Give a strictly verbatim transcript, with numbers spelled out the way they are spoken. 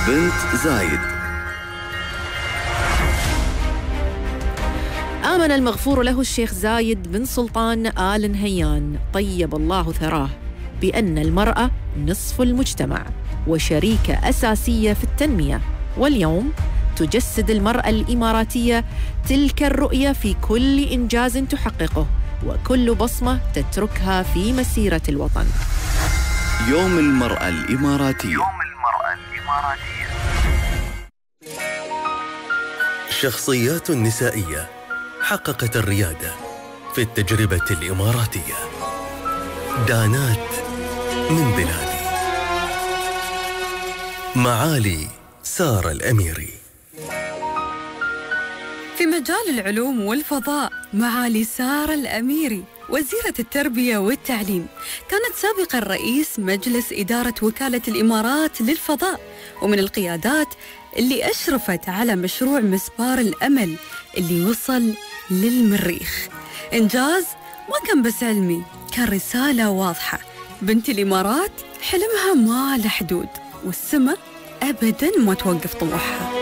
بنت زايد. آمن المغفور له الشيخ زايد بن سلطان آل نهيان طيب الله ثراه بأن المرأة نصف المجتمع وشريكة أساسية في التنمية، واليوم تجسد المرأة الإماراتية تلك الرؤية في كل إنجاز تحققه وكل بصمة تتركها في مسيرة الوطن. يوم المرأة الإماراتية. يوم المرأة الإماراتية. شخصيات نسائية حققت الريادة في التجربة الإماراتية. دانات من بلادي. معالي سارة الأميري. في مجال العلوم والفضاء، معالي سارة الأميري وزيرة التربية والتعليم كانت سابقاً رئيس مجلس إدارة وكالة الإمارات للفضاء، ومن القيادات اللي أشرفت على مشروع مسبار الأمل اللي وصل للمريخ. إنجاز ما كان بس علمي، كان رسالة واضحة. بنت الإمارات حلمها ما له حدود، والسما أبداً ما توقف طموحها.